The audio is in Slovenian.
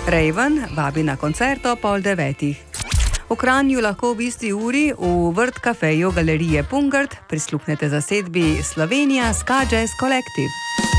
Raven vabi na koncert o 8:30. V Kranju lahko v isti uri v Vrt kafeju Galerije Pungart prisluhnete zasedbi Slovenija Ska Jazz Collective.